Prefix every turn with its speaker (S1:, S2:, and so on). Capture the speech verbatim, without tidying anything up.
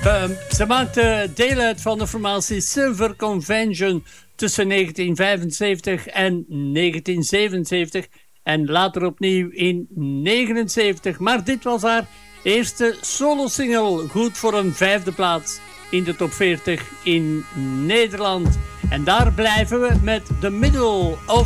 S1: Uh, ze maakte deel uit van de formatie Silver Convention tussen negentien vijfenzeventig en negentien zevenenzeventig en later opnieuw in negenenzeventig. Maar dit was haar eerste solo-single, goed voor een vijfde plaats in de top veertig in Nederland. En daar blijven we met The Middle of